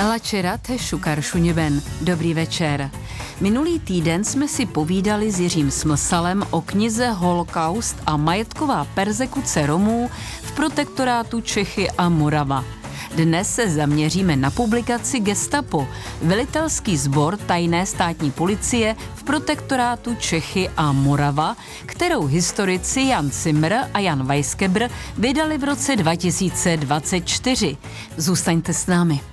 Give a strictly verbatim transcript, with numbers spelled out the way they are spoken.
Lačerat šukar šuněben. Dobrý večer. Minulý týden jsme si povídali s Jiřím Smlsalem o knize Holokaust a majetková perzekuce Romů v protektorátu Čechy a Morava. Dnes se zaměříme na publikaci Gestapo, velitelský sbor tajné státní policie v protektorátu Čechy a Morava, kterou historici Jan Zimmer a Jan Weisgeber vydali v roce dva tisíce dvacet čtyři. Zůstaňte s námi.